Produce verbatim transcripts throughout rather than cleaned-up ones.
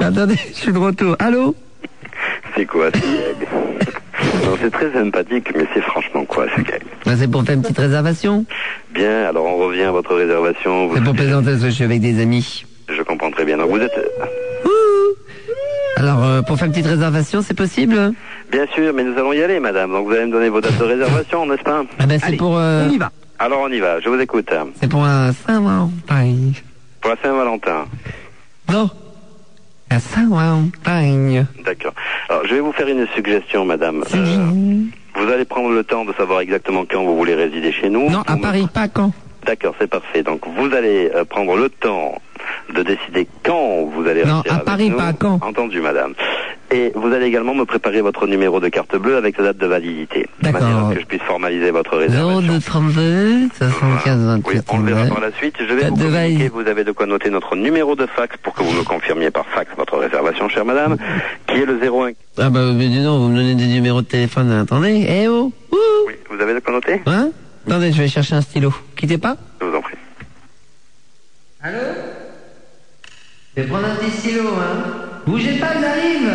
Attendez, je suis de retour. Allô? C'est quoi ce gag? Non, c'est très sympathique, mais c'est franchement quoi ce gag? Ben, c'est pour faire une petite réservation. Bien, alors on revient à votre réservation. Vous... C'est pour plaisanter parce que je suis avec des amis. Je comprends très bien. Donc vous êtes... Ouh. Alors, euh, pour faire une petite réservation, c'est possible? Bien sûr, mais nous allons y aller, madame. Donc vous allez me donner vos dates de réservation, n'est-ce pas? Ah ben, c'est Allez, pour... Euh... On y va. Alors on y va, je vous écoute. C'est pour un Saint-Valentin. Pour la Saint-Valentin? Non. Un Saint-Valentin. D'accord. Alors je vais vous faire une suggestion, madame. Si. Euh, vous allez prendre le temps de savoir exactement quand vous voulez résider chez nous. Non, à vous Paris, me... pas quand. D'accord, c'est parfait. Donc vous allez euh, prendre le temps de décider quand vous allez non, rester à avec Paris, nous. pas quand. Entendu, madame. Et vous allez également me préparer votre numéro de carte bleue avec sa date de validité. D'accord. De manière à ce que je puisse formaliser votre réservation. zéro deux trente-deux, soixante-quinze, vingt-huit. Oui, on le verra par la suite. Je vais Date vous de communiquer, validité. vous avez de quoi noter notre numéro de fax pour que vous me confirmiez par fax votre réservation, chère madame, qui est le zéro un. Ah bah, mais dis donc, vous me donnez des numéros de téléphone. Attendez, eh oh, ouh. Oui, vous avez de quoi noter? Hein? Attendez, je vais chercher un stylo. Quittez pas. Je vous en prie. Allô? Je vais prendre un petit stylo, hein. Bougez pas, j'arrive.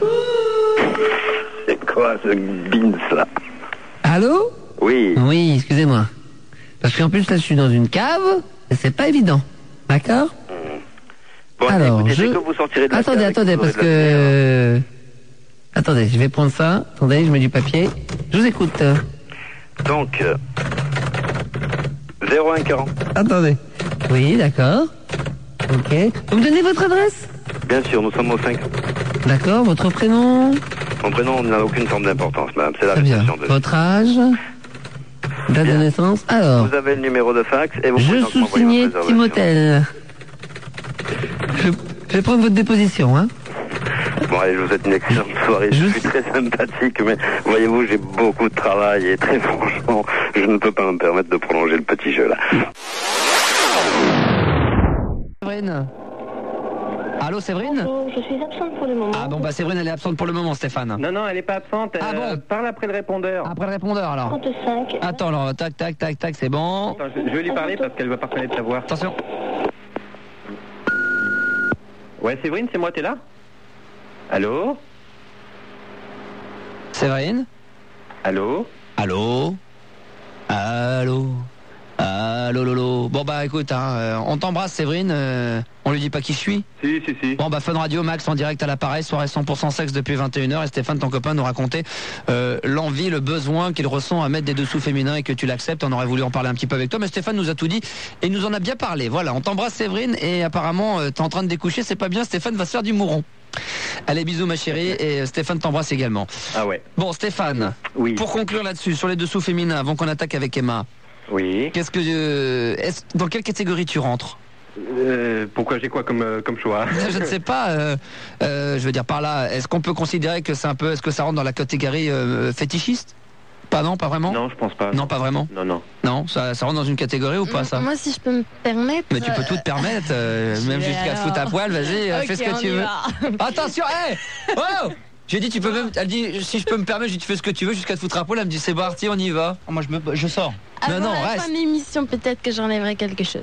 C'est quoi ce bins là? Allô? Oui. Oui, excusez-moi. Parce qu'en plus, là, je suis dans une cave, et c'est pas évident. D'accord? Bon, alors, écoutez, je... dès que vous sortirez de la Attendez, cave, attendez, vous parce aurez de la lumière. que... Attendez, je vais prendre ça. Attendez, je mets du papier. Je vous écoute. Donc, euh, zéro un quarante. Attendez. Oui, d'accord. Ok. Vous me donnez votre adresse? Bien sûr, nous sommes au cinq. D'accord, votre prénom? Mon prénom n'a aucune forme d'importance, madame. C'est la Très bien. réception de... Votre âge? Date Bien. de naissance? Alors, Vous avez le numéro de fax et vous pouvez je donc m'envoyer sous-signé votre réservation. Timothée. Je, je vais prendre votre déposition, hein. Bon, allez, je vous souhaite une excellente soirée. Je Je- suis très sympathique, mais voyez-vous, j'ai beaucoup de travail et très franchement, je ne peux pas me permettre de prolonger le petit jeu là. Séverine. Allô, Séverine? Bonjour, je suis absente pour le moment. Ah bon, bah Séverine, elle est absente pour le moment, Stéphane. Non, non, elle est pas absente. Ah euh, bon? Parle après le répondeur. Après le répondeur, alors. trente-cinq. Attends, alors, tac, tac, tac, tac, c'est bon. Attends, je, je vais lui parler parce qu'elle va pas reconnaître ta voix. Attention. Ouais, Séverine, c'est moi, t'es là? Allô? Séverine? Allô? Allô? Allô? Allô, lolo. Bon, bah écoute, hein, euh, on t'embrasse, Séverine. euh, on lui dit pas qui je suis. Si, si, si. Bon, bah Fun Radio, Max en direct à l'appareil, soirée cent pour cent sexe depuis vingt et une heures. Et Stéphane, ton copain, nous racontait euh, l'envie, le besoin qu'il ressent à mettre des dessous féminins et que tu l'acceptes. On aurait voulu en parler un petit peu avec toi, mais Stéphane nous a tout dit et il nous en a bien parlé. Voilà, on t'embrasse, Séverine, et apparemment, euh, t'es en train de découcher, c'est pas bien, Stéphane va se faire du mouron. Allez, bisous ma chérie, et euh, Stéphane t'embrasse également. Ah ouais. Bon, Stéphane, Oui. pour conclure là-dessus, sur les dessous féminins, avant qu'on attaque avec Emma, Oui. qu'est-ce que, euh, est-ce, dans quelle catégorie tu rentres? Euh, pourquoi j'ai quoi comme, euh, comme choix? Je ne sais pas. Euh, euh, je veux dire par là, est-ce qu'on peut considérer que c'est un peu, est-ce que ça rentre dans la catégorie euh, fétichiste? Pas non, pas vraiment. Non, je pense pas. Non, pas vraiment. Non, non. Non, ça, ça rentre dans une catégorie ou pas ça? Moi, si je peux me permettre. Mais tu peux tout te permettre, euh, même vais jusqu'à te alors. foutre à poil. Vas-y, euh, Ok, fais ce que on tu y veux. va. Attention, hé, oh. J'ai dit tu peux même. Elle dit si je peux me permettre, j'ai dit tu fais ce que tu veux jusqu'à te foutre à poil. Elle me dit c'est parti, on y va. Moi je me je sors. Non, non, Avant la reste. fin de l'émission, peut-être que j'enlèverai quelque chose.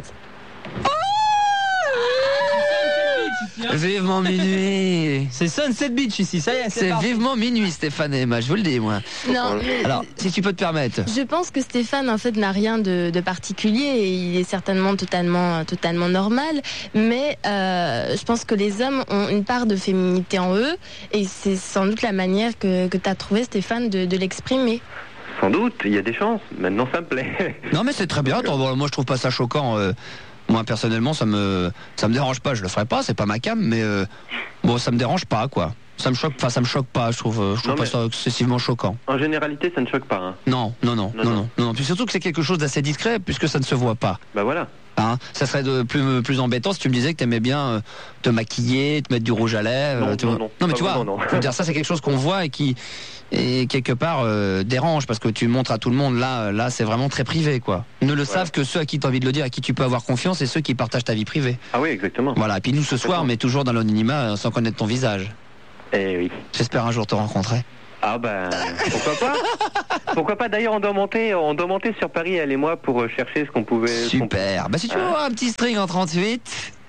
Vivement minuit. C'est Sunset Beach ici, ça y est, c'est C'est parti. vivement minuit, Stéphane et Emma, je vous le dis moi. Non, mais Alors, si tu peux te permettre. je pense que Stéphane, en fait, n'a rien de, de particulier et il est certainement totalement, totalement normal. Mais euh, je pense que les hommes ont une part de féminité en eux et c'est sans doute la manière que, que tu as trouvé, Stéphane, de, de l'exprimer. Sans doute, il y a des chances. Maintenant, ça me plaît. Non mais c'est très bien. Attends, bon, moi je trouve pas ça choquant. euh, moi personnellement, ça me ça me dérange pas. Je le ferai pas, c'est pas ma cam, mais euh, bon, ça me dérange pas quoi. Ça me choque, enfin ça me choque pas. Je trouve, euh, je trouve Non, pas mais- ça excessivement choquant. En généralité, ça ne choque pas. Hein. Non, non, non, non, Non, non, non. non, non. Puis surtout que c'est quelque chose d'assez discret puisque ça ne se voit pas. Bah voilà. Hein, ça serait de plus plus embêtant si tu me disais que t'aimais bien euh, te maquiller, te mettre du rouge à lèvres. Non, tu non, vois. non, mais pas tu vois, vraiment, non. je veux dire ça c'est quelque chose qu'on voit et qui et quelque part euh, dérange parce que tu montres à tout le monde là là c'est vraiment très privé quoi. Ne le savent que ceux à qui tu as envie de le dire, à qui tu peux avoir confiance et ceux qui partagent ta vie privée. Ah oui, exactement. Voilà, et puis nous ce soir mais toujours dans l'anonymat euh, sans connaître ton visage. Eh oui. J'espère un jour te rencontrer. Ah ben, pourquoi pas? Pourquoi pas? D'ailleurs, on doit monter, on doit monter sur Paris, elle et moi, pour euh, chercher ce qu'on pouvait. ce qu'on- Super. Bah si tu veux voir un petit string en trente-huit,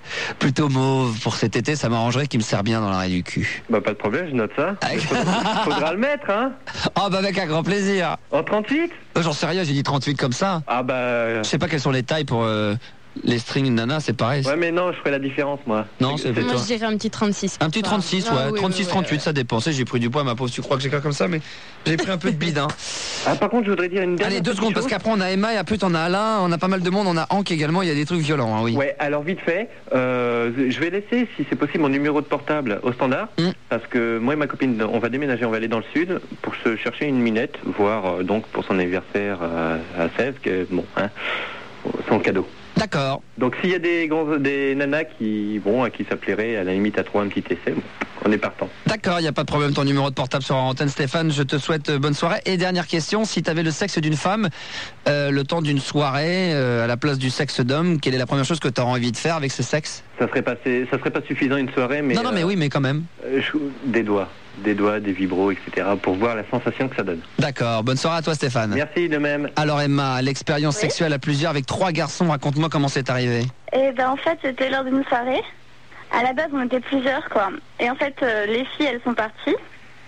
plutôt mauve pour cet été, ça m'arrangerait qu'il me serre bien dans l'arrêt du cul. Bah pas de problème, je note ça. Avec- Faudra, faudra le mettre, hein. Oh bah avec un grand plaisir. En trente-huit. Euh, J'en sais rien, j'ai dit trente-huit comme ça. Ah bah... Je sais pas quelles sont les tailles pour euh, les strings nana, c'est pareil. Ouais mais non, je ferai la différence moi. Non, c'est plutôt... Moi, je dirais un petit trente-six. Un petit trente-six, Ah, ouais, oui, trente-six, oui, oui, trente-huit, ouais. ça dépend. Tu sais, j'ai pris du poids, ma pauvre, tu crois que j'ai qu'un comme ça, mais j'ai pris un peu de bide, hein. Ah par contre, je voudrais dire une dernière Allez, deux petite secondes, parce chose. qu'après on a Emma, et après on a Alain, on a pas mal de monde, on a Hank également, il y a des trucs violents, hein, oui. Ouais, alors vite fait, euh, je vais laisser, si c'est possible, mon numéro de portable au standard, Mm. parce que moi et ma copine, on va déménager, on va aller dans le sud pour se chercher une minette, voire euh, donc pour son anniversaire euh, à Sèvres, que bon, hein, son cadeau. D'accord. Donc s'il y a des, grands- des nanas qui, bon, à qui ça plairait, à la limite à trouver un petit essai, bon, on est partant. D'accord, il n'y a pas de problème, ton numéro de portable sera en antenne, Stéphane, je te souhaite euh, bonne soirée. Et dernière question, si tu avais le sexe d'une femme, euh, le temps d'une soirée, euh, à la place du sexe d'homme, quelle est la première chose que tu auras envie de faire avec ce sexe? Ça serait pas, c'est- ça serait pas suffisant une soirée, mais Non, non, mais euh, oui, mais quand même. euh, je- des doigts, des doigts, des vibros, et cetera, pour voir la sensation que ça donne. D'accord, bonne soirée à toi Stéphane. Merci de même. Alors Emma, l'expérience Oui. sexuelle à plusieurs avec trois garçons, raconte-moi comment c'est arrivé. Et ben en fait c'était lors d'une soirée. À la base on était plusieurs quoi. Et en fait euh, les filles elles sont parties.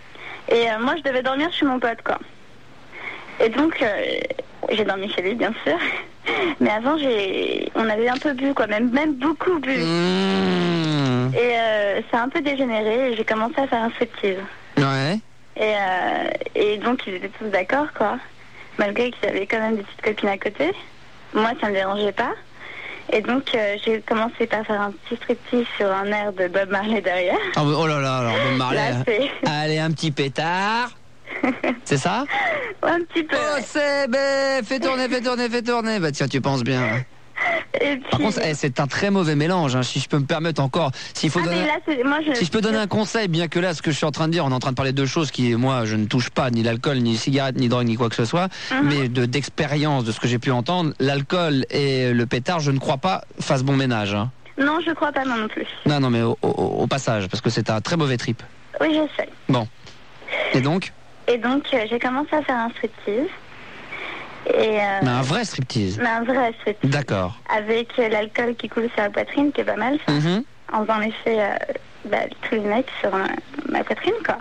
Et euh, moi je devais dormir chez mon pote quoi. Et donc euh, j'ai dormi chez lui bien sûr. Mais avant j'ai on avait un peu bu quoi, même même beaucoup bu. Mmh. Et euh, ça a un peu dégénéré et j'ai commencé à faire un striptease. Ouais. Et, euh, et donc ils étaient tous d'accord quoi. Malgré qu'ils avaient quand même des petites copines à côté. Moi ça me dérangeait pas. Et donc euh, j'ai commencé par faire un petit striptease sur un air de Bob Marley derrière. Oh, oh là là, alors Bob Marley. Là, c'est- Allez, un petit pétard. C'est ça? Ouais, un petit peu. Oh ouais. c'est bé, fais tourner, fais tourner, fais tourner. Bah tiens, tu penses bien. Et puis... Par contre, eh, c'est un très mauvais mélange, hein, si je peux me permettre encore. S'il faut ah, donner... mais là, c'est- moi, je... Si je peux donner un conseil, bien que là, ce que je suis en train de dire, on est en train de parler de deux choses qui, moi, je ne touche pas, ni l'alcool, ni les cigarettes, ni drogue, ni quoi que ce soit, Mhm. mais de d'expérience, de ce que j'ai pu entendre, l'alcool et le pétard, je ne crois pas fassent bon ménage. Hein. Non, je crois pas moi non plus. Non, non, mais au, au- au passage, parce que c'est un très mauvais trip. Oui, je sais. Bon. Et donc Et donc, euh, j'ai commencé à faire un striptease. Et, euh, Mais un vrai striptease. mais un vrai striptease. D'accord. Avec euh, l'alcool qui coule sur la poitrine, qui est pas mal, ça. Mhm. En faisant l'effet euh, bah, tous les mecs sur ma, ma poitrine, quoi.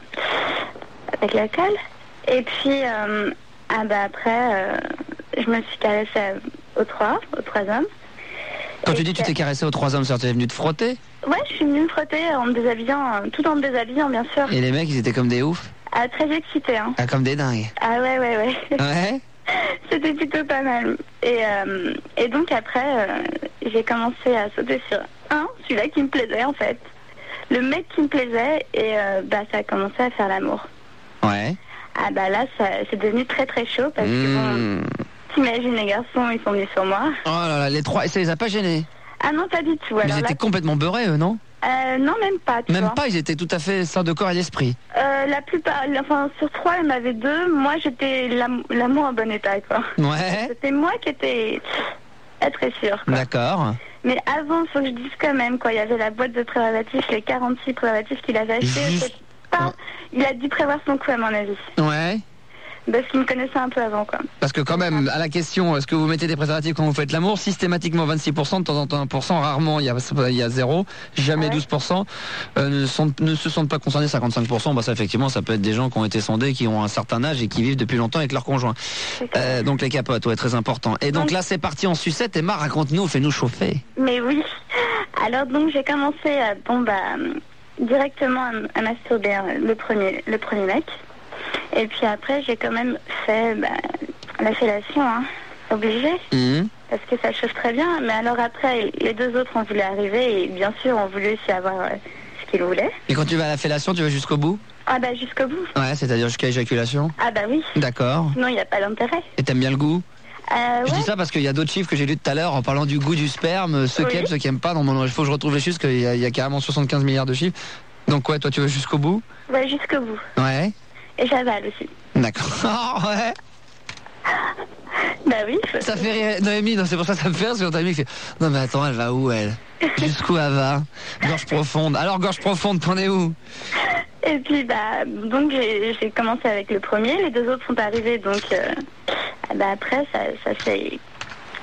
Avec l'alcool. Et puis, euh, ah bah après, euh, je me suis caressée aux trois, aux trois hommes. Quand Et tu dis tu puis- t'es caressé aux trois hommes, c'est-à-dire tu es venu te frotter, Ouais, je suis venue me frotter en me déshabillant, euh, tout en me déshabillant, bien sûr. et les mecs, ils étaient comme des oufs, Ah, très excitée, hein. ah, comme des dingues. Ah ouais, ouais, ouais. Ouais. C'était plutôt pas mal. Et, euh, et donc après, euh, j'ai commencé à sauter sur un, celui-là qui me plaisait en fait. Le mec qui me plaisait, et euh, bah ça a commencé à faire l'amour. Ouais. Ah bah là, ça, c'est devenu très très chaud parce que bon, Mmh. t'imagines les garçons, ils sont venus sur moi. Oh là là, les trois, et ça les a pas gênés. Ah non, pas du tout. Mais Alors ils là, étaient complètement beurrés, eux, non? euh, non, même pas, tu Même vois. pas, ils étaient tout à fait sains de corps et d'esprit. Euh, la plupart, enfin sur trois, il y en avait deux. Moi, j'étais l'am- l'amour en bon état, quoi. Ouais. C'était moi qui étais pas très sûre, quoi. D'accord. Mais avant, il faut que je dise quand même, quoi, il y avait la boîte de préservatifs, les quarante-six préservatifs qu'il avait achetés. Juste- c'est pas... Il a dû prévoir son coup, à mon avis. Ouais. Parce qu'il me connaissait un peu avant, quoi. Parce que quand même, à la question, est-ce que vous mettez des préservatifs quand vous faites l'amour? Systématiquement vingt-six pour cent, de temps en temps un pour cent, rarement il y a, il y a zéro, jamais Ah ouais. douze pour cent, euh, ne, sont, ne se sentent pas concernés cinquante-cinq pour cent. Bah ça effectivement, ça peut être des gens qui ont été sondés, qui ont un certain âge et qui vivent depuis longtemps avec leur conjoint. C'est ça. Euh, donc les capotes, ouais, très important. Et donc Donc- là c'est parti en sucette. Emma, raconte-nous, fais-nous chauffer. Mais oui. Alors donc, j'ai commencé, à, bon, bah, directement à, à masturber hein, le premier, le premier mec. Et puis après, j'ai quand même fait bah, la fellation, hein, obligé. Mhm. Parce que ça chauffe très bien. Mais alors après, les deux autres ont voulu arriver et bien sûr, ont voulu aussi avoir euh, ce qu'ils voulaient. Et quand tu vas à la fellation, tu vas jusqu'au bout? Ah bah jusqu'au bout. Ouais, c'est-à-dire jusqu'à éjaculation. Ah bah oui. D'accord. Sinon, il n'y a pas d'intérêt. Et t'aimes bien le goût? Euh, Je ouais. dis ça parce qu'il y a d'autres chiffres que j'ai lus tout à l'heure en parlant du goût du sperme, ceux qui Oui. aiment, ceux qui aiment pas. Non, non, il faut que je retrouve les chiffres parce qu'il y, a- il y a carrément soixante-quinze milliards de chiffres. Donc ouais, toi tu vas jusqu'au bout? Ouais, jusqu'au bout. Ouais. Et j'avale aussi. D'accord. Oh, ouais. Bah oui. faut- Ça fait rire. Noémie, non, c'est pour ça que ça me fait rire, c'est ton ami qui fait non mais attends, elle va où elle? Jusqu'où elle va? Gorge profonde. Alors gorge profonde, t'en es où? Et puis bah donc j'ai j'ai commencé avec le premier, les deux autres sont arrivés donc euh, ah bah après ça, ça s'est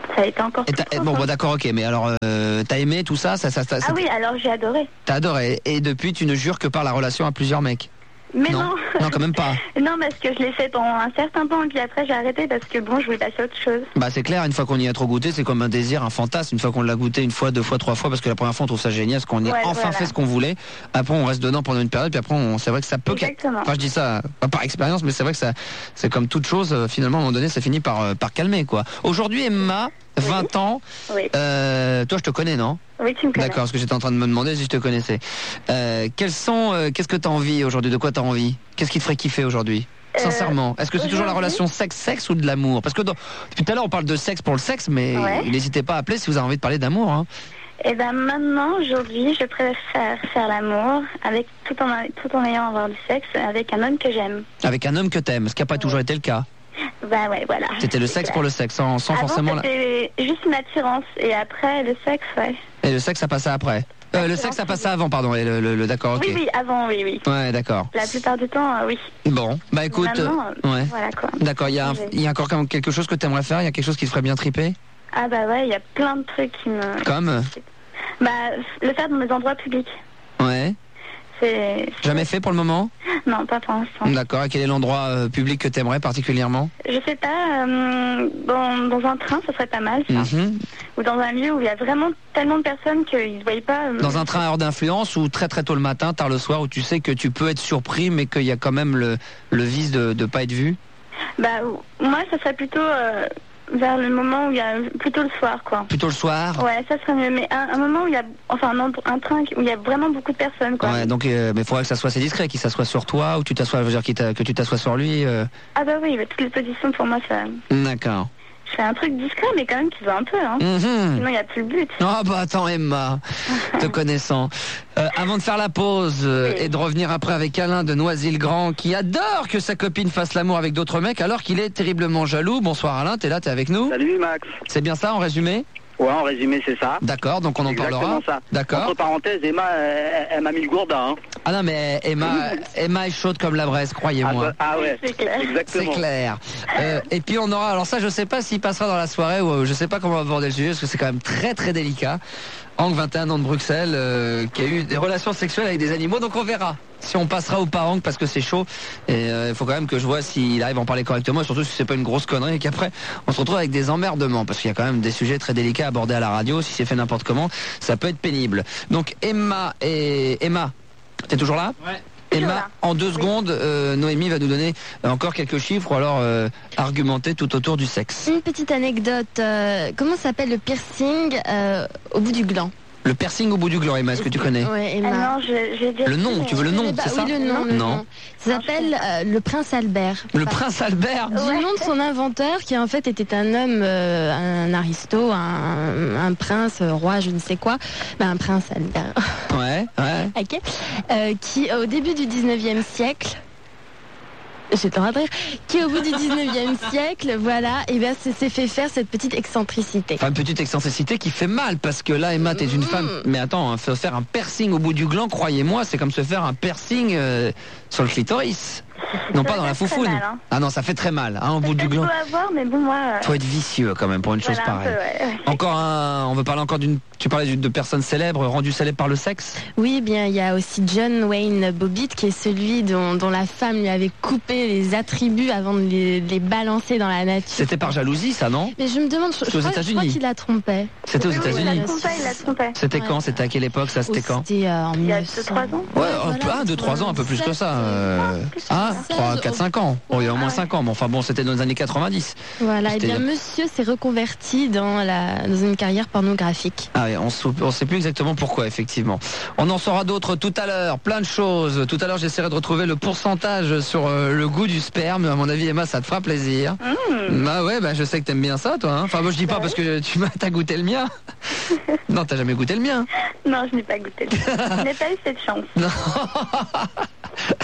ça a été encore Et plus t'as- fort, bon, hein. bon, d'accord, ok, mais alors, euh, t'as aimé tout ça, ça, ça, ça Ah oui, alors j'ai adoré. T'as adoré. Et depuis, tu ne jures que par la relation à plusieurs mecs. Mais non, non. non, quand même pas. Non, parce que je l'ai fait pendant un certain temps, et puis après j'ai arrêté parce que bon, je voulais passer à autre chose. Bah c'est clair, une fois qu'on y a trop goûté, c'est comme un désir, un fantasme. Une fois qu'on l'a goûté une fois, deux fois, trois fois, parce que la première fois on trouve ça génial, parce qu'on y a Ouais, enfin voilà. fait ce qu'on voulait. Après on reste dedans pendant une période, puis après on, c'est vrai que ça peut. Exactement. Enfin je dis ça pas par expérience, mais c'est vrai que ça, c'est comme toute chose. euh, Finalement à un moment donné, ça finit par euh, par calmer quoi. Aujourd'hui Emma, vingt ans. Oui. Euh, toi je te connais non? Oui, tu me connais. D'accord, parce que j'étais en train de me demander si je te connaissais. Euh, quels sont, euh, qu'est-ce que t'as envie aujourd'hui? De quoi t'as envie? Qu'est-ce qui te ferait kiffer aujourd'hui? Euh, Sincèrement, est-ce que c'est toujours la aujourd'hui- relation sexe-sexe ou de l'amour? Parce que dans- depuis tout à l'heure on parle de sexe pour le sexe, mais Ouais. n'hésitez pas à appeler si vous avez envie de parler d'amour. Hein. Et ben maintenant, aujourd'hui, je préfère faire l'amour avec tout en tout en ayant avoir du sexe avec un homme que j'aime. Avec un homme que t'aimes, ce qui n'a pas toujours été le cas. Bah ouais, voilà. C'était le C'est sexe clair. pour le sexe, sans, sans Avant, forcément. La... c'était juste une attirance et après le sexe, ouais. Et le sexe ça passait après. Euh, le sexe ça passait avant, pardon. Et le, le- le- d'accord, ok. Oui, oui, avant, oui, oui. Ouais, d'accord. La plupart du temps, euh, oui. Bon, bah écoute, Maintenant, euh, ouais. Voilà quoi. D'accord. Il y a, un- Ouais. il y a encore quand même quelque chose que t'aimerais faire. Il y a quelque chose qui te ferait bien triper. Ah bah ouais, il y a plein de trucs qui me... Comme. Bah, le faire dans des endroits publics. Ouais. C'est... Jamais fait pour le moment. Non, pas pour l'instant. D'accord. Et quel est l'endroit euh, public que t'aimerais particulièrement? Je sais pas, euh, dans, dans un train, ça serait pas mal, ça. Mhm. Ou dans un lieu où il y a vraiment tellement de personnes qu'ils ne voient pas... euh, Dans un train à heure d'influence ou très très tôt le matin, tard le soir, où tu sais que tu peux être surpris, mais qu'il y a quand même le, le vice de ne pas être vu. Bah, moi, ça serait plutôt euh, vers le moment où il y a... Plutôt le soir, quoi. Plutôt le soir. Ouais, ça serait mieux. Mais un, un moment où il y a... Enfin, un, endro- un train où il y a vraiment beaucoup de personnes, quoi. Ouais, donc euh, mais il faudrait que ça soit assez discret, qu'il s'assoie sur toi ou tu t'assois, je veux dire qu'il t'a- que tu t'assoies sur lui. euh. Ah bah oui, mais toutes les positions, pour moi, ça... D'accord. Je fais un truc discret, mais quand même qui va un peu, hein. Mhm. Sinon, il n'y a plus le but. Oh bah attends Emma, te connaissant. Euh, avant de faire la pause euh, Oui. et de revenir après avec Alain de Noisy-le-Grand qui adore que sa copine fasse l'amour avec d'autres mecs alors qu'il est terriblement jaloux. Bonsoir Alain, t'es là, t'es avec nous? Salut Max. C'est bien ça en résumé? Ouais, en résumé, c'est ça. D'accord, donc on en Exactement parlera. ça. D'accord. Entre parenthèses, Emma, elle, elle m'a mis le gourdin. Hein. Ah non mais Emma, Emma est chaude comme la braise, Ah, croyez-moi. bah, ah ouais, C'est clair. C'est exactement. clair. Euh, et puis on aura, alors ça je sais pas s'il passera dans la soirée ou euh, je sais pas comment aborder le sujet parce que c'est quand même très très délicat. Hank, vingt et un ans de Bruxelles, euh, qui a eu des relations sexuelles avec des animaux, donc on verra si on passera ou pas Hank parce que c'est chaud. Et euh, il faut quand même que je vois s'il arrive à en parler correctement et surtout si c'est pas une grosse connerie et qu'après on se retrouve avec des emmerdements parce qu'il y a quand même des sujets très délicats à aborder à la radio. Si c'est fait n'importe comment, ça peut être pénible. Donc Emma et Emma, t'es toujours là? Ouais. Toujours Emma, là. en deux secondes, euh, Noémie va nous donner euh, encore quelques chiffres ou alors euh, argumenter tout autour du sexe. Une petite anecdote. euh, comment s'appelle le piercing euh, au bout du gland? Le piercing au bout du gland, Emma, est-ce que tu connais? Ouais, Ah Emma. non, je, je vais dire... Le nom, tu veux le nom, Bah c'est oui, ça? le nom, le Non. nom. Ça s'appelle euh, le prince Albert. Le Enfin, prince Albert. Du Ouais. nom de son inventeur, qui en fait était un homme, euh, un aristo, un, un prince, euh, roi, je ne sais quoi. Ben, un prince Albert. Ouais, ouais. Ok. Euh, qui, au début du dix-neuvième siècle, j'étais en train de rire, qui au bout du dix-neuvième siècle, voilà, et ben, s'est s'est fait faire cette petite excentricité. Enfin, une petite excentricité qui fait mal parce que là, Emma, t'es une Mm. femme. Mais attends, hein, se faire un piercing au bout du gland, croyez-moi, c'est comme se faire un piercing euh, sur le clitoris. Non, Ça pas dans fait la très foufoune. mal, hein. Ah non, ça fait très mal, hein, au bout C'est du peut-être gland. beau à voir, mais bon, moi... euh, Faut être vicieux quand même pour une chose voilà, un peu, pareille. ouais, ouais. Encore un, on veut parler encore d'une. Tu parlais d'une- de personnes célèbres, rendues célèbres par le sexe. Oui, bien, il y a aussi John Wayne Bobbitt, qui est celui dont, dont la femme lui avait coupé les attributs avant de les, de les balancer dans la nature. C'était par jalousie, ça, non? Mais je me demande, je, C'était je aux crois, je crois États-Unis. qu'il la trompait. C'était aux Oui, oui, il États-Unis. la trompait, il la trompait. C'était Ouais. quand? C'était à quelle époque? Ça, c'était quand? C'était euh, en Il y a mille neuf cents. deux trois ans. Ouais, un voilà, peu, un, deux, trois ans, un peu plus que ça. Euh... plus que Ah, ça. trois, quatre, cinq ans. Bon, il y a au moins Ah ouais. cinq ans, mais enfin bon, c'était dans les années quatre-vingt-dix. Voilà, et C'était- bien monsieur s'est reconverti dans, la, dans une carrière pornographique. Ah oui, on sou- on sait plus exactement pourquoi, effectivement. On en saura d'autres tout à l'heure, plein de choses. Tout à l'heure, j'essaierai de retrouver le pourcentage sur euh, le goût du sperme. À mon avis, Emma, ça te fera plaisir. Mmh. Bah ouais, bah je sais que t'aimes bien ça, toi. Hein. Enfin, moi je dis pas Bah parce que tu m'as t'as goûté le mien. Non, t'as jamais goûté le mien. Non, je n'ai pas goûté. Je n'ai pas eu cette chance. Non.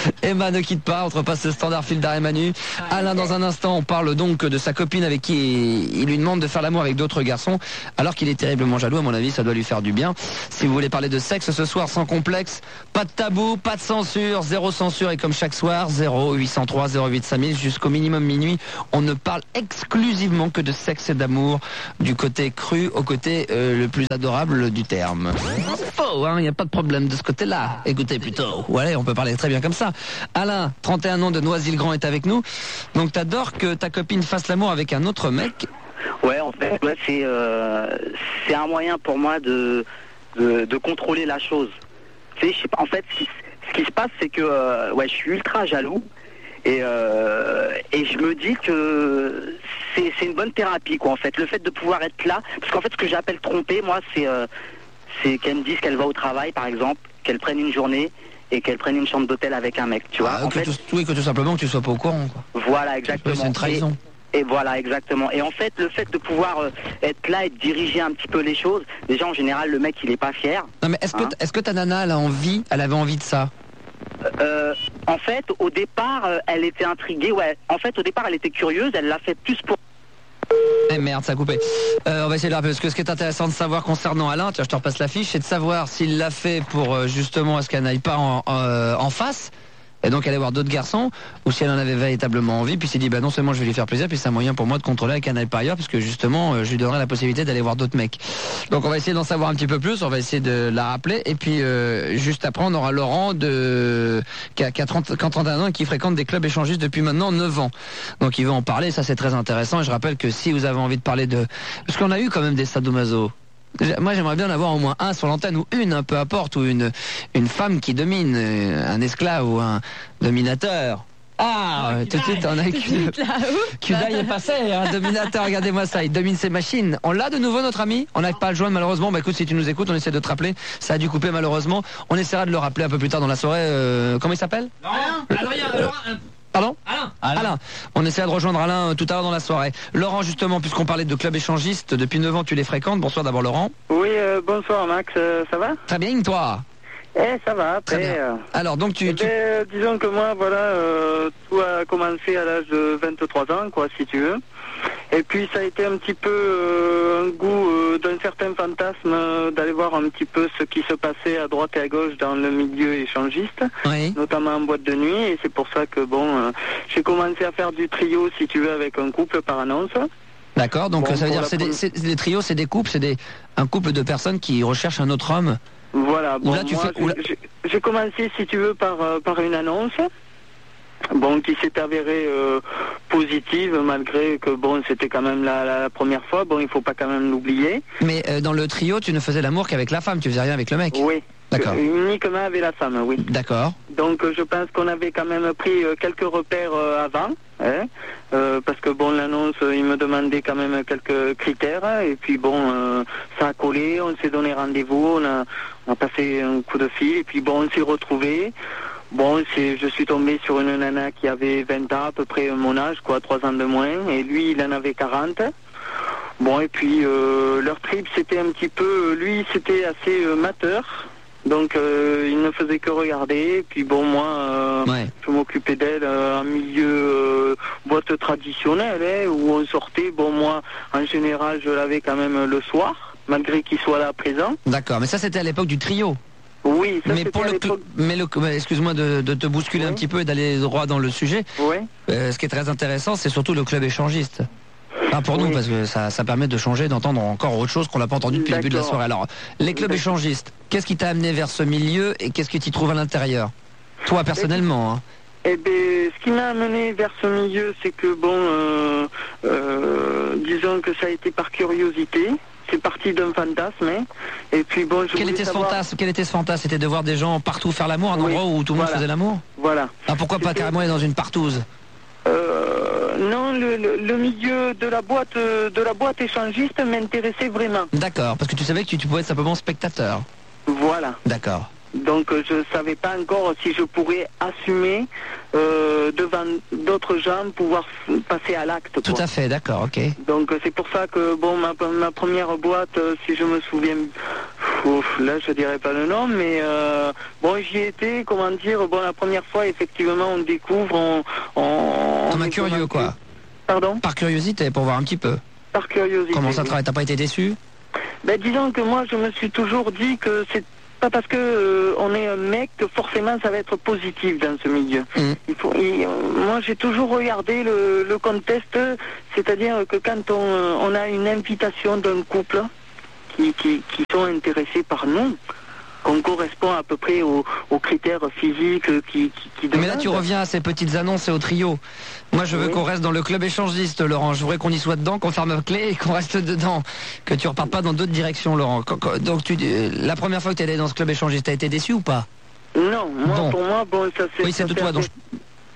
Emma ne quitte pas, on te repasse le standard fil d'arrêt Manu. Alain, dans un instant, on parle donc de sa copine avec qui il lui demande de faire l'amour avec d'autres garçons, alors qu'il est terriblement jaloux. À mon avis, ça doit lui faire du bien. Si vous voulez parler de sexe ce soir sans complexe, pas de tabou, pas de censure, zéro censure, et comme chaque soir, zéro huit cent trois zéro huit cinq mille jusqu'au minimum minuit, on ne parle exclusivement que de sexe et d'amour, du côté cru au côté euh, le plus adorable du terme. Faux, hein, il n'y a pas de problème de ce côté-là. Écoutez plutôt. Ouais, on peut parler très bien comme ça. Alain, trente et un ans de Noisy-le-Grand, est avec nous. Donc t'adores que ta copine fasse l'amour avec un autre mec? Ouais, en fait, ouais, c'est euh, c'est un moyen pour moi de, de, de contrôler la chose. Tu sais, je sais pas, en fait, ce qui, ce qui se passe, c'est que euh, ouais, je suis ultra jaloux. Et, euh, et je me dis que c'est c'est une bonne thérapie, quoi, en fait. Le fait de pouvoir être là, parce qu'en fait, ce que j'appelle tromper, moi, c'est euh, c'est qu'elle me dise qu'elle va au travail, par exemple, qu'elle prenne une journée et qu'elle prenne une chambre d'hôtel avec un mec, tu vois. Ah, en que fait, tout, oui, que tout simplement que tu sois pas au courant, quoi. Voilà, exactement. C'est une trahison. Et, et voilà, exactement. Et en fait, le fait de pouvoir euh, être là et de diriger un petit peu les choses, déjà, en général, le mec, il est pas fier. Non, mais est-ce que, Hein est-ce que ta nana, elle a envie, elle avait envie de ça? Euh, en fait, au départ, euh, elle était intriguée, ouais. En fait, au départ, elle était curieuse, elle l'a fait plus pour... Eh merde, ça a coupé. Euh, on va essayer de le rappeler, parce que ce qui est intéressant de savoir concernant Alain, tiens, je te repasse la fiche, c'est de savoir s'il l'a fait pour euh, justement à ce qu'elle n'aille pas en, en, en face, et donc aller voir d'autres garçons, ou si elle en avait véritablement envie, puis s'est dit bah non seulement je vais lui faire plaisir, puis c'est un moyen pour moi de contrôler qu'elle n'aille pas ailleurs, parce que justement euh, je lui donnerai la possibilité d'aller voir d'autres mecs. Donc on va essayer d'en savoir un petit peu plus, on va essayer de la rappeler, et puis euh, juste après on aura Laurent de qui a, qui a trente, qui a trente et un ans et qui fréquente des clubs échangistes depuis maintenant neuf ans. Donc il va en parler, ça c'est très intéressant, et je rappelle que si vous avez envie de parler de... Parce qu'on a eu quand même des sadomaso. Moi j'aimerais bien en avoir au moins un sur l'antenne, ou une, un peu importe, ou une, une femme qui domine, un esclave ou un dominateur. Ah, euh, tout de suite on a Kudai est passé, un dominateur, regardez-moi ça, il domine ses machines. On l'a de nouveau notre ami, on n'arrive pas à le joindre malheureusement. Bah écoute, si tu nous écoutes, on essaie de te rappeler, ça a dû couper malheureusement. On essaiera de le rappeler un peu plus tard dans la soirée. Euh, comment il s'appelle? Pardon? Alain. Alain. Alain. On essaiera de rejoindre Alain euh, tout à l'heure dans la soirée. Laurent, justement, puisqu'on parlait de club échangiste, depuis neuf ans tu les fréquentes. Bonsoir d'abord Laurent. Oui, euh, bonsoir Max, euh, ça va? Très bien, toi? Eh, ça va, Très après... bien. euh, Alors donc tu... eh tu... ben, euh, disons que moi, voilà, euh, tout a commencé à l'âge de vingt-trois ans, quoi, si tu veux. Et puis ça a été un petit peu euh, un goût euh, d'un certain fantasme euh, d'aller voir un petit peu ce qui se passait à droite et à gauche dans le milieu échangiste, Oui. notamment en boîte de nuit. Et c'est pour ça que, bon, euh, j'ai commencé à faire du trio, si tu veux, avec un couple par annonce. D'accord, donc Bon, ça veut pour dire la c'est des, première- c'est des trios, c'est des couples, c'est des un couple de personnes qui recherchent un autre homme. Voilà, bon, là, tu moi, fais- ou là- j'ai- j'ai j'ai commencé, si tu veux, par, euh, par une annonce, bon, qui s'est avérée euh, positive, malgré que, bon, c'était quand même la, la première fois, bon, il faut pas quand même l'oublier. Mais euh, dans le trio, tu ne faisais l'amour qu'avec la femme, tu faisais rien avec le mec. Oui, D'accord. euh, uniquement avec la femme, oui. D'accord. Donc, euh, je pense qu'on avait quand même pris euh, quelques repères euh, avant, hein, euh, parce que, bon, l'annonce, euh, il me demandait quand même quelques critères, et puis, bon, euh, ça a collé, on s'est donné rendez-vous, on a, on a passé un coup de fil, et puis, bon, on s'est retrouvés. Bon, c'est, je suis tombé sur une nana qui avait vingt ans, à peu près mon âge, quoi, trois ans de moins, et lui, il en avait quarante. Bon, et puis, euh, leur trip, c'était un petit peu, lui, c'était assez euh, mateur. Donc, euh, il ne faisait que regarder. Puis bon, moi, euh, Ouais. je m'occupais d'elle euh, en milieu euh, boîte traditionnelle, hein, où on sortait. Bon, moi, en général, je l'avais quand même le soir, malgré qu'il soit là présent. D'accord, mais ça c'était à l'époque du trio. Oui, ça Mais c'était pour à le, l'époque. mais le, mais excuse-moi de, de te bousculer Oui. un petit peu et d'aller droit dans le sujet. Ouais. Euh, ce qui est très intéressant, c'est surtout le club échangiste. Enfin, pour nous, Oui. parce que ça, ça permet de changer, d'entendre encore autre chose qu'on n'a pas entendu depuis le début de la D'accord. soirée. Alors, les clubs D'accord. échangistes, qu'est-ce qui t'a amené vers ce milieu et qu'est-ce que tu trouves à l'intérieur? Toi, personnellement, hein. Eh bien, ce qui m'a amené vers ce milieu, c'est que, bon, euh, euh, disons que ça a été par curiosité. C'est parti d'un fantasme, hein. Et puis, bon, je Quel voulais était, ce savoir... fantasme, quel était ce fantasme? C'était de voir des gens partout faire l'amour, un Oui, endroit où tout le monde voilà. faisait l'amour? Voilà. Ah, pourquoi pas C'était- carrément aller dans une partouze? Euh, non, le, le, le milieu de la boîte euh, de la boîte échangiste m'intéressait vraiment. D'accord, parce que tu savais que tu, tu pouvais être simplement spectateur. Voilà. D'accord. Donc euh, je savais pas encore si je pourrais assumer euh, devant d'autres gens pouvoir f- passer à l'acte. Tout quoi. à fait, d'accord, ok. Donc euh, c'est pour ça que bon ma, ma première boîte, euh, si je me souviens, Ouf, là je dirais pas le nom, mais euh, bon j'y étais, comment dire, bon la première fois effectivement on découvre, on... on Comme un curieux quoi. Pardon ? Par curiosité, pour voir un petit peu. Par curiosité. Comment ça travaille ? T'as pas été déçu ? Ben disons que moi je me suis toujours dit que c'est pas parce que euh, on est un mec que forcément ça va être positif dans ce milieu. Mmh. Il faut, il, euh, moi j'ai toujours regardé le, le contexte, c'est-à-dire que quand on, on a une invitation d'un couple qui, qui, qui sont intéressés par nous, qu'on correspond à peu près aux, aux critères physiques qui, qui, qui demandent. Mais là tu reviens à ces petites annonces et au trio. Moi je veux oui. qu'on reste dans le club échangiste, Laurent. Je voudrais qu'on y soit dedans, qu'on ferme la clé et qu'on reste dedans. Que tu repartes pas dans d'autres directions, Laurent. Donc tu, la première fois que tu es allé dans ce club échangiste, t'as été déçu ou pas ? Non, moi bon. pour moi, bon ça c'est... Oui, c'est de toi dont je... Pardon ?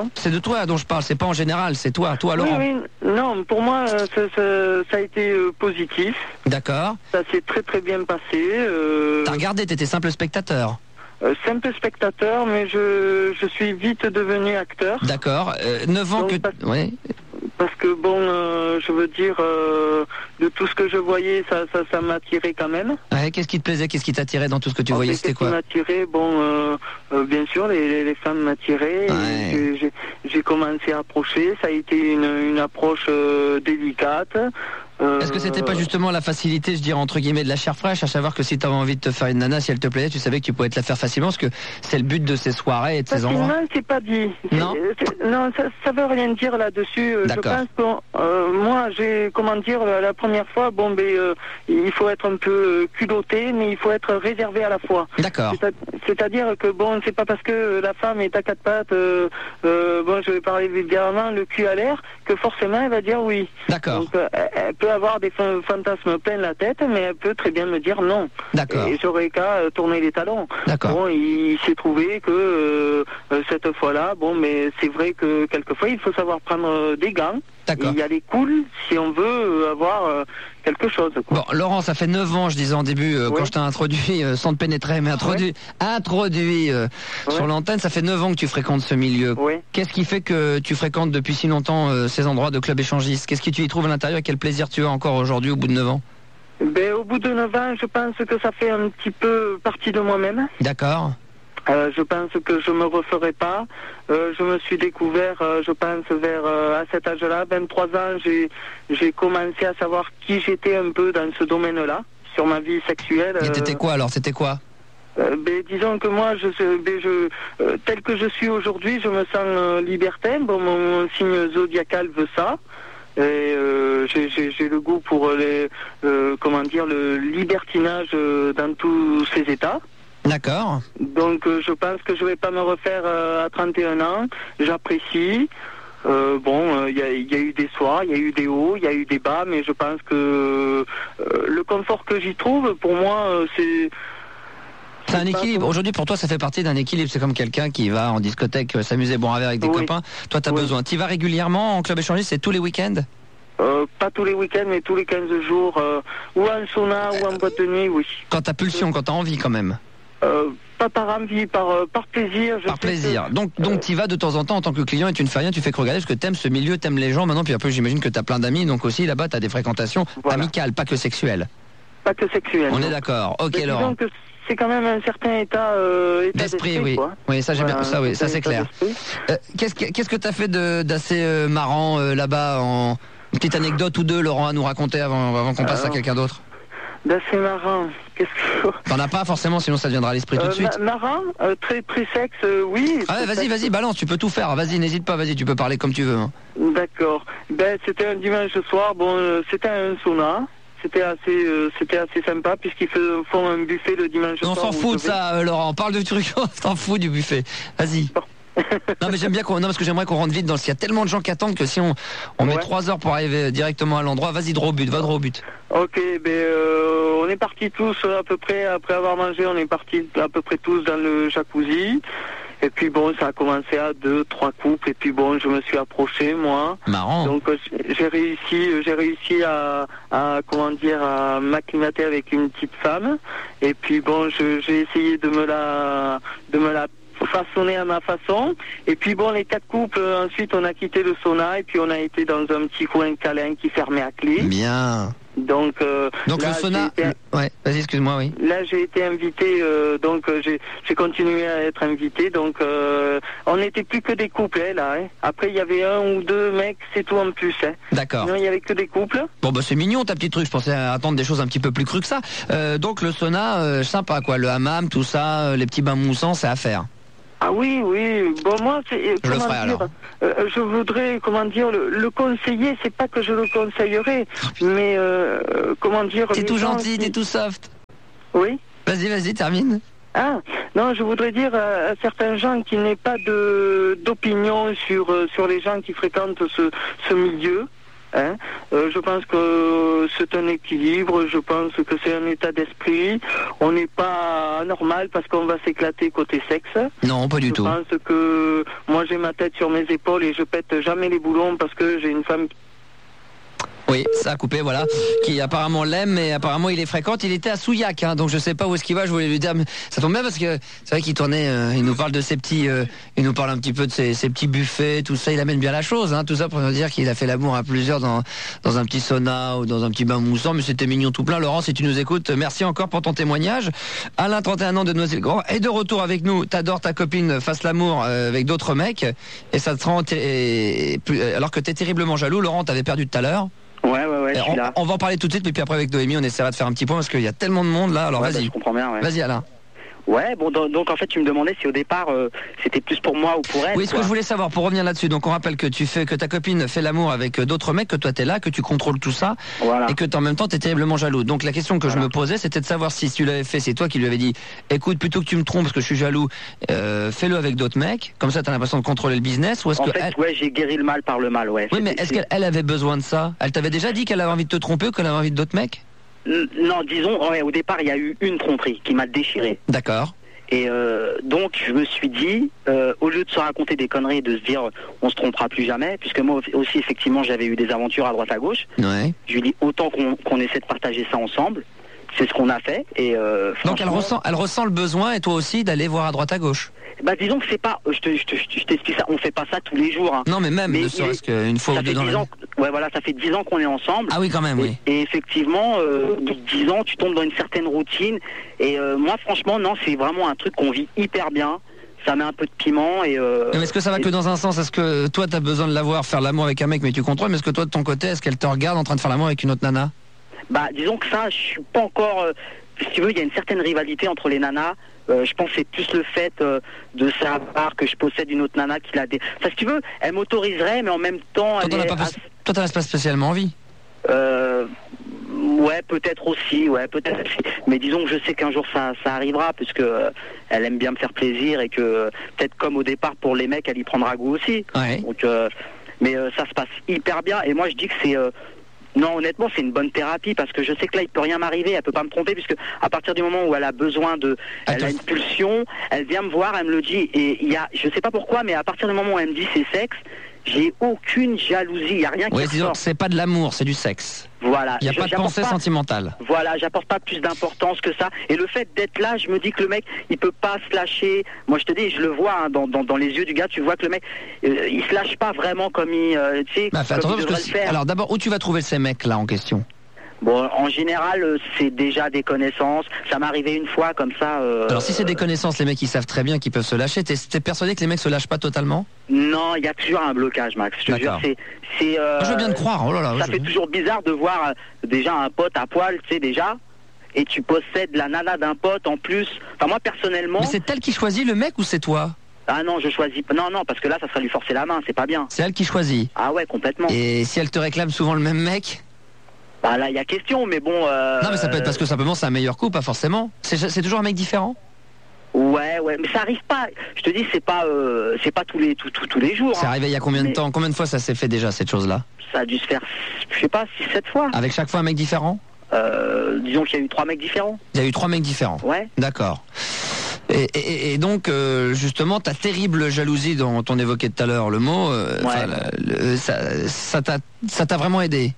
C'est de toi dont je parle, c'est pas en général, c'est toi, toi Laurent. Oui, oui, non, pour moi ça, ça, ça a été euh, positif. D'accord. Ça s'est très très bien passé. Euh... T'as regardé, t'étais simple spectateur. Euh, simple spectateur, mais je, je suis vite devenu acteur. D'accord, euh, neuf ans. Donc, que... Parce, ouais. parce que bon, euh, je veux dire, euh, de tout ce que je voyais, ça, ça, ça m'attirait quand même. Ouais, qu'est-ce qui te plaisait, qu'est-ce qui t'attirait dans tout ce que tu en voyais, fait, c'était quoi ? Qu'est-ce qui m'attirait, bon, euh, euh, bien sûr, les, les, les femmes m'attiraient. Ouais. J'ai, j'ai commencé à approcher, ça a été une, une approche euh, délicate. Euh, Est-ce que c'était pas justement la facilité, je dirais entre guillemets, de la chair fraîche, à savoir que si tu avais envie de te faire une nana, si elle te plaisait, tu savais que tu pouvais te la faire facilement, parce que c'est le but de ces soirées et de ces endroits. Non, c'est pas dit. Non, c'est, non, ça, ça veut rien dire là-dessus. D'accord. Je pense que euh, moi, j'ai, comment dire, la, la première fois, bon, ben, euh, il faut être un peu culotté, mais il faut être réservé à la fois. D'accord. C'est-à, c'est-à-dire que bon, c'est pas parce que la femme est à quatre pattes, euh, euh, bon, je vais parler vulgairement, le cul à l'air, que forcément elle va dire oui. D'accord. Donc, euh, elle peut avoir des fantasmes plein la tête, mais elle peut très bien me dire non. D'accord. Et j'aurais qu'à euh, tourner les talons. D'accord. Bon, il s'est trouvé que euh, cette fois-là, bon, mais c'est vrai que quelquefois il faut savoir prendre des gants. D'accord. Et y aller cool si on veut avoir euh, quelque chose. Quoi. Bon, Laurent, ça fait neuf ans, je disais en début, euh, oui. quand je t'ai introduit, euh, sans te pénétrer, mais introduit, oui. introduit euh, oui. sur l'antenne, ça fait neuf ans que tu fréquentes ce milieu. Oui. Qu'est-ce qui fait que tu fréquentes depuis si longtemps euh, ces endroits de club échangiste ? Qu'est-ce que tu y trouves à l'intérieur et quel plaisir tu as encore aujourd'hui au bout de neuf ans ? Ben, au bout de neuf ans, je pense que ça fait un petit peu partie de moi-même. D'accord. Euh, je pense que je me referai pas. Euh, je me suis découvert, euh, je pense, vers euh, à cet âge-là, vingt-trois ans, j'ai j'ai commencé à savoir qui j'étais un peu dans ce domaine-là, sur ma vie sexuelle. Et t'étais quoi alors ? C'était quoi ? Euh, ben, disons que moi, je, ben, je, euh, tel que je suis aujourd'hui, je me sens euh, libertin. Bon, mon, mon signe zodiacal veut ça. Et euh, j'ai, j'ai, j'ai le goût pour les, euh, comment dire, le libertinage euh, dans tous ses états. D'accord. Donc euh, je pense que je vais pas me refaire euh, à trente et un ans. J'apprécie. Euh, bon, il euh, y, y a eu des soirs, il y a eu des hauts, il y a eu des bas, mais je pense que euh, le confort que j'y trouve, pour moi, euh, c'est... C'est un équilibre. Aujourd'hui, pour toi, ça fait partie d'un équilibre. C'est comme quelqu'un qui va en discothèque euh, s'amuser, boire un verre avec des oui. copains. Toi, tu as oui. besoin. Tu y vas régulièrement en club échangiste ? C'est tous les week-ends ? Euh, pas tous les week-ends, mais tous les quinze jours. Euh, ou en sauna, euh, ou en boîte de nuit, oui. Quand t'as pulsion, quand t'as envie quand même ? Euh, pas par envie, par, euh, par plaisir. Je par plaisir. Que... Donc, donc tu y vas de temps en temps en tant que client et tu ne fais rien, tu fais que regarder parce que t'aimes ce milieu, t'aimes les gens maintenant. Puis après, j'imagine que t'as plein d'amis, donc aussi là-bas, t'as des fréquentations voilà. amicales, pas que sexuelles. Pas que sexuelles. On non. est d'accord. Ok, mais Laurent. Que c'est quand même un certain état, euh, état d'esprit, d'esprit, oui. Quoi. Oui, ça j'ai voilà, bien, ça oui, ça c'est clair. Euh, qu'est-ce que qu'est-ce que t'as fait de d'assez euh, marrant euh, là-bas en une petite anecdote ou deux, Laurent, à nous raconter avant avant qu'on passe Alors... à quelqu'un d'autre? D'assez marrant. Qu'est-ce que... T'en as pas forcément, sinon ça deviendra à l'esprit euh, tout de suite. Ma- marrant, euh, très très sexe, euh, oui. Ah ouais, vas-y, vas-y, balance, tu peux tout faire. Vas-y, n'hésite pas, vas-y, tu peux parler comme tu veux. Hein. D'accord. Ben c'était un dimanche soir. Bon, euh, c'était un sauna. C'était assez, euh, c'était assez sympa puisqu'ils font un buffet le dimanche on soir. On s'en fout de ça, euh, Laurent. On parle de trucs, on s'en fout du buffet. Vas-y. Non mais j'aime bien qu'on non parce que j'aimerais qu'on rentre vite dans le. Il y a tellement de gens qui attendent que si on on ouais. met trois heures pour arriver directement à l'endroit, vas-y droit au but, va droit au but. Ok, ben euh, on est partis tous à peu près après avoir mangé, on est partis à peu près tous dans le jacuzzi. Et puis bon, ça a commencé à deux, trois couples. Et puis bon, je me suis approché moi. Marrant. Donc j'ai réussi, j'ai réussi à, à comment dire, à m'acclimater avec une petite femme. Et puis bon, je, j'ai essayé de me la, de me la façonner à ma façon. Et puis bon, les quatre couples, ensuite on a quitté le sauna et puis on a été dans un petit coin câlin qui fermait à clé. Bien. Donc, euh, Donc là, le sauna... j'ai été- Ouais, vas-y, excuse-moi, oui. Là, j'ai été invité, euh, donc euh, j'ai j'ai continué à être invité. Donc, euh, on n'était plus que des couples, hein, là. Hein. Après, il y avait un ou deux mecs, c'est tout en plus. Hein. D'accord. Sinon, il y avait que des couples. Bon bah c'est mignon ta petite truc, je pensais attendre des choses un petit peu plus crues que ça. Euh, donc le sauna, euh, sympa quoi, le hammam, tout ça, euh, les petits bains moussants, c'est à faire. Ah oui, oui. Bon, moi, c'est, euh, Je le comment ferai, dire, alors. euh, je voudrais, comment dire, le, le conseiller. C'est pas que je le conseillerais, mais euh, euh, comment dire. T'es les tout gens gentil, qui- t'es tout soft. Oui. Vas-y, vas-y, termine. Ah, non, je voudrais dire à, à certains gens qui n'aient pas de d'opinion sur euh, sur les gens qui fréquentent ce, ce milieu. Hein. Euh, je pense que c'est un équilibre, je pense que c'est un état d'esprit. On n'est pas anormal parce qu'on va s'éclater côté sexe. Non, pas du Je tout. pense que moi j'ai ma tête sur mes épaules et je pète jamais les boulons parce que j'ai une femme. Oui, ça a coupé, voilà. Qui apparemment l'aime, mais apparemment il est fréquent. Il était à Souillac, hein, donc je sais pas où est-ce qu'il va. Je voulais lui dire, mais ça tombe bien parce que c'est vrai qu'il tournait. Euh, il nous parle de ses petits, euh, il nous parle un petit peu de ses, ses petits buffets, tout ça. Il amène bien la chose, hein, tout ça pour nous dire qu'il a fait l'amour à plusieurs dans dans un petit sauna ou dans un petit bain moussant. Mais c'était mignon tout plein. Laurent, si tu nous écoutes, merci encore pour ton témoignage. Alain, trente et un ans de Noisy-le-Grand, est de retour avec nous. T'adores ta copine fasse l'amour euh, avec d'autres mecs et ça te rend et, et, plus- alors que t'es terriblement jaloux. Laurent, t'avais perdu tout à l'heure. Ouais, ouais, ouais, je suis On, là. on va en parler tout de suite, mais puis après avec Noémie, on essaiera de faire un petit point parce qu'il y a tellement de monde là. Alors Ouais, bah, vas-y, je comprends bien, ouais. vas-y Alain. Ouais, bon, donc, donc, en fait, tu me demandais si au départ euh, c'était plus pour moi ou pour elle. Oui, ce quoi. que je voulais savoir pour revenir là-dessus. Donc on rappelle que tu fais, que ta copine fait l'amour avec d'autres mecs, que toi t'es là, que tu contrôles tout ça, Voilà. et que en même temps t'es terriblement jaloux. Donc la question que je Voilà. me posais, c'était de savoir si tu l'avais fait, c'est toi qui lui avais dit, écoute, plutôt que tu me trompes parce que je suis jaloux, euh, fais-le avec d'autres mecs. Comme ça, t'as l'impression de contrôler le business, ou est-ce En que fait, elle... ouais, j'ai guéri le mal par le mal, ouais. Oui, mais C'était- est-ce c'est- qu'elle elle avait besoin de ça? Elle t'avait déjà dit qu'elle avait envie de te tromper ou qu'elle avait envie d'autres mecs? N- Non, disons, ouais, au départ, il y a eu une tromperie qui m'a déchiré. D'accord. Et euh, donc, je me suis dit, euh, au lieu de se raconter des conneries et de se dire, on se trompera plus jamais, puisque moi aussi, effectivement, j'avais eu des aventures à droite à gauche, Ouais. je lui dis, autant qu'on qu'on essaie de partager ça ensemble. C'est ce qu'on a fait. Et euh, Donc elle franchement, ressent, elle ressent le besoin, et toi aussi, d'aller voir à droite à gauche. Bah, disons que c'est pas, je te- je te- je t'explique ça, on fait pas ça tous les jours. Hein. Non, mais même, Mais ne il serait-ce est- qu'une fois Ça ou deux fait dans dix la ans, vie. ouais, voilà, ça fait dix ans qu'on est ensemble. Ah oui, quand même, oui. Et, et effectivement, euh, au bout de dix ans, tu tombes dans une certaine routine. Et euh, moi, franchement, non, c'est vraiment un truc qu'on vit hyper bien. Ça met un peu de piment et. Euh, Mais est-ce que ça va et- que dans un sens? Est-ce que toi, t'as besoin de la voir faire l'amour avec un mec, mais tu contrôles? Mais est-ce que toi, de ton côté, est-ce qu'elle te regarde en train de faire l'amour avec une autre nana? Bah, disons que ça, je suis pas encore. euh, si tu veux, il y a une certaine rivalité entre les nanas. Euh, je pense que c'est plus le fait euh, de savoir que je possède une autre nana qui l'a. Dé... Enfin, si tu veux, elle m'autoriserait, mais en même temps, Toi, elle t'en as est pas, assez- toi, t'en as pas spécialement envie. Euh, ouais, peut-être aussi, ouais, peut-être aussi. Mais disons que je sais qu'un jour ça, ça arrivera, puisque euh, elle aime bien me faire plaisir et que euh, peut-être comme au départ pour les mecs, elle y prendra goût aussi. Ouais. Donc, euh, mais euh, ça se passe hyper bien. Et moi, je dis que c'est euh, non, honnêtement, c'est une bonne thérapie parce que je sais que là, il peut rien m'arriver. Elle peut pas me tromper puisque à partir du moment où elle a besoin de, elle Attends. a une pulsion, elle vient me voir, elle me le dit. Et il y a, je sais pas pourquoi, mais à partir du moment où elle me dit c'est sexe, j'ai aucune jalousie. Il y a rien qui Ouais, disons, ressort. c'est pas de l'amour, c'est du sexe. Voilà. Il n'y a Je- pas de j'apporte pensée sentimentale. Voilà, j'apporte pas plus d'importance que ça. Et le fait d'être là, je me dis que le mec, il peut pas se lâcher. Moi, je te dis, je le vois hein, dans, dans, dans les yeux du gars. Tu vois que le mec, euh, il se lâche pas vraiment comme il, euh, tu sais, Bah, fais comme attention il parce que devrait si- le faire. alors d'abord, où tu vas trouver ces mecs là en question? Bon, en général, euh, c'est déjà des connaissances. Ça m'est arrivé une fois comme ça. euh, Alors si c'est des connaissances, les mecs ils savent très bien qu'ils peuvent se lâcher. T'es, t'es persuadé que les mecs se lâchent pas totalement? Non, il y a toujours un blocage, Max. Je te jure, D'accord. c'est, c'est. euh, Moi, je veux bien te croire. Oh là là. Ça je- fait toujours bizarre de voir euh, déjà un pote à poil, tu sais déjà. Et tu possèdes la nana d'un pote en plus. Enfin, moi personnellement. Mais c'est elle qui choisit le mec ou c'est toi? Ah non, je choisis pas. Non, non, parce que là, ça serait lui forcer la main, c'est pas bien. C'est elle qui choisit. Ah ouais, complètement. Et si elle te réclame souvent le même mec? Bah là, il y a question, mais bon. Euh... Non mais ça peut être parce que simplement c'est un meilleur coup, pas forcément. C'est, c'est toujours un mec différent? Ouais, ouais, mais ça arrive pas. Je te dis, c'est pas, euh, c'est pas tous les, tous, tous, tous les jours. C'est hein. arrivé il y a combien de Mais temps? Combien de fois ça s'est fait déjà cette chose-là? Ça a dû se faire, je sais pas, six, sept fois. Avec chaque fois un mec différent? Euh, disons qu'il y a eu trois mecs différents. Il y a eu trois mecs différents. Ouais. D'accord. Et, et- et donc, euh, justement, ta terrible jalousie dont on évoquait tout à l'heure le mot, euh, Ouais. enfin, le- le- ça, ça t'a, ça t'a vraiment aidé.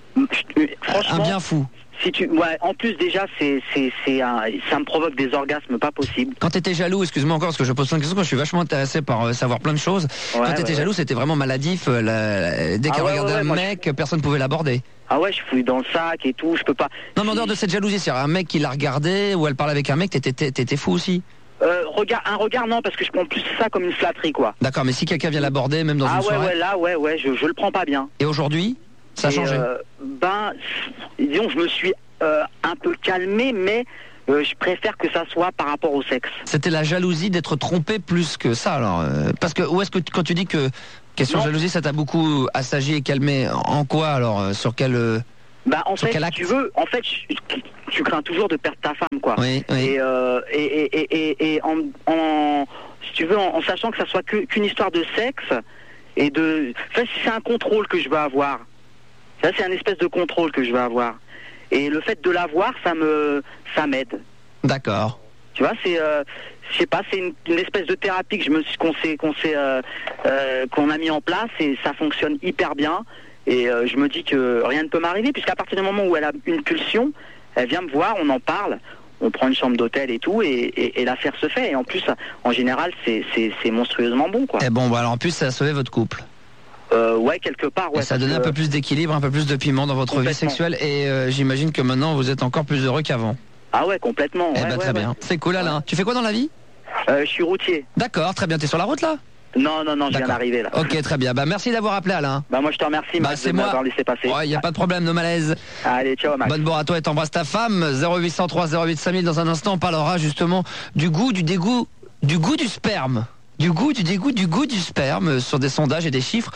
Je- Franchement. Un bien fou. Si tu, ouais, en plus déjà, c'est, c'est, c'est un, ça me provoque des orgasmes pas possibles. Quand t'étais jaloux, excuse-moi encore parce que je pose plein de questions, quand je suis vachement intéressé par euh, savoir plein de choses. Ouais, Quand t'étais ouais, jaloux, c'était vraiment maladif. euh, la- dès Ah qu'elle ouais, regardait ouais, un moi, mec, personne pouvait l'aborder. Ah ouais, je fouille dans le sac et tout, je peux pas... Non, mais en dehors de cette jalousie, c'est un mec qui la regardait ou elle parlait avec un mec, t'étais, t'étais fou aussi? Euh, regard, un regard, non, parce que je prends plus ça comme une flatterie, quoi. D'accord, mais si quelqu'un vient l'aborder, même dans ah une ouais, soirée... Ah ouais, là, ouais, ouais, je, je le prends pas bien. Et aujourd'hui, ça a et changé euh, Ben, disons, je me suis euh, un peu calmé, mais euh, je préfère que ça soit par rapport au sexe. C'était la jalousie d'être trompé plus que ça, alors euh, parce que, où est-ce que, quand tu dis que, question non. jalousie, ça t'a beaucoup assagi et calmé, en quoi, alors, euh, sur quel... Euh... Bah en fait, si tu veux, en fait, tu, tu crains toujours de perdre ta femme, quoi. Oui, oui. Et, euh, et, et, et, et en, en, si tu veux, en, en sachant que ça soit que, qu'une histoire de sexe et de, ça c'est un contrôle que je veux avoir. Ça c'est un espèce de contrôle que je veux avoir. Et le fait de l'avoir, ça me, ça m'aide. D'accord. Tu vois, c'est, euh, je sais pas, c'est une, une espèce de thérapie que je me, qu'on s'est, qu'on s'est, euh, euh, qu'on a mis en place et ça fonctionne hyper bien. Et euh, je me dis que rien ne peut m'arriver, puisqu'à partir du moment où elle a une pulsion, elle vient me voir, on en parle, on prend une chambre d'hôtel et tout, et, et, et l'affaire se fait. Et en plus, en général, c'est, c'est, c'est monstrueusement bon, quoi. Et bon, bah alors en plus, ça a sauvé votre couple. Euh, ouais, quelque part, ouais. Et ça a donné que... un peu plus d'équilibre, un peu plus de piment dans votre vie sexuelle, et euh, j'imagine que maintenant, vous êtes encore plus heureux qu'avant. Ah ouais, complètement. Eh ouais, bah, ouais, très ouais. bien. C'est cool, Alain. Ouais. Tu fais quoi dans la vie? euh, Je suis routier. D'accord, très bien. T'es sur la route, là? Non, non, non, je viens d'arriver là. Ok, très bien. Bah, merci d'avoir appelé, Alain. Bah, moi, je te remercie, bah, Max, c'est de moi. m'avoir laissé passer. Ouais, y a pas de problème, nos malaises. Allez, ciao, Max. Bonne bourre à toi et t'embrasses ta femme. zéro huit cent trois zéro huit cinq mille. Dans un instant, on parlera justement du goût, du dégoût, du goût du sperme. Du goût, du dégoût, du goût du sperme sur des sondages et des chiffres.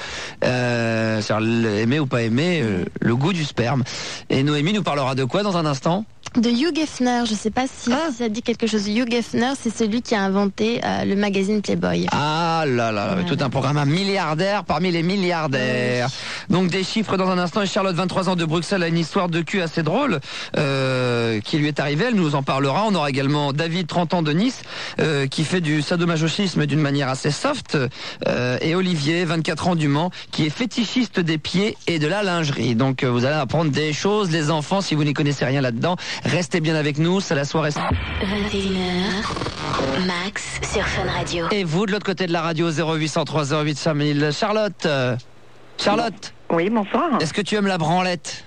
Euh, c'est-à-dire aimer ou pas aimer, euh, le goût du sperme. Et Noémie nous parlera de quoi dans un instant? De Hugh Hefner, je sais pas si, ah. si ça dit quelque chose. Hugh Hefner, c'est celui qui a inventé euh, le magazine Playboy. Ah là là, avec tout un programme, un milliardaire parmi les milliardaires. Oui. Donc des chiffres dans un instant. Et Charlotte, vingt-trois ans de Bruxelles, a une histoire de cul assez drôle euh, qui lui est arrivée. Elle nous en parlera. On aura également David, trente ans de Nice, euh, qui fait du sadomasochisme d'une manière assez soft. Euh, et Olivier, vingt-quatre ans du Mans, qui est fétichiste des pieds et de la lingerie. Donc euh, vous allez apprendre des choses, les enfants, si vous n'y connaissez rien là-dedans. Restez bien avec nous, c'est la soirée. vingt et une heures, Max sur Fun Radio. Et vous, de l'autre côté de la radio, zéro huit cent trois zéro huit cinq mille. Charlotte euh, Charlotte Oui, bonsoir. Est-ce que tu aimes la branlette?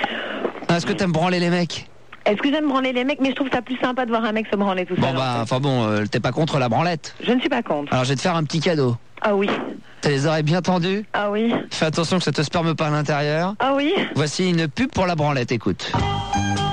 Est-ce que tu aimes branler les mecs? Est-ce que j'aime branler les mecs? Mais je trouve ça plus sympa de voir un mec se branler tout seul. Bon bah, enfin bon, euh, t'es pas contre la branlette? Je ne suis pas contre. Alors je vais te faire un petit cadeau. Ah oui. T'as les oreilles bien tendues? Ah oui. Fais attention que ça te sperme pas à l'intérieur. Ah oui. Voici une pub pour la branlette, écoute.